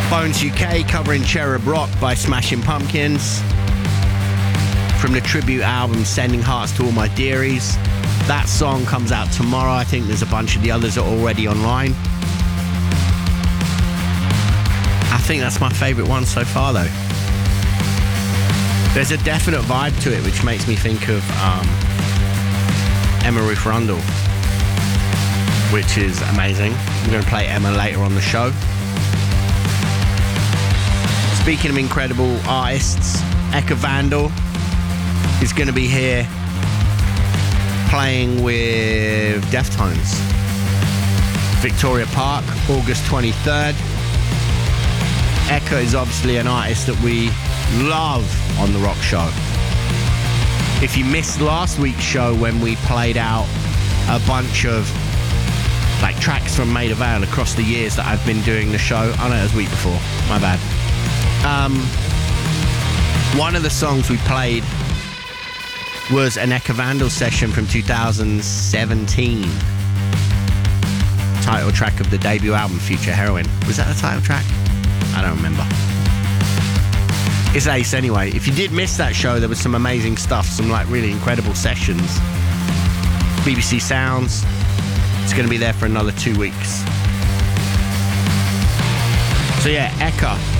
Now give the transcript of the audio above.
Bones UK covering Cherub Rock by Smashing Pumpkins from the tribute album Sending Hearts to All My Dearies. That song comes out tomorrow. I think there's a bunch of the others that are already online. I think that's my favourite one so far though. There's a definite vibe to it which makes me think of Emma Ruth Rundle, which is amazing. I'm going to play Emma later on the show. Speaking of incredible artists, Eka Vandal is going to be here playing with Deftones. Victoria Park, August 23rd. Eka is obviously an artist that we love on The Rock Show. If you missed last week's show when we played out a bunch of like tracks from Maida Vale across the years that I've been doing the show. Oh no, it was week before, my bad. One of the songs we played was an Eka Vandal session from 2017. Title track of the debut album, Future Heroine. Was that the title track? I don't remember. It's ace anyway. If you did miss that show, there was some amazing stuff, some like really incredible sessions. BBC Sounds. It's going to be there for another 2 weeks. So yeah, Eka.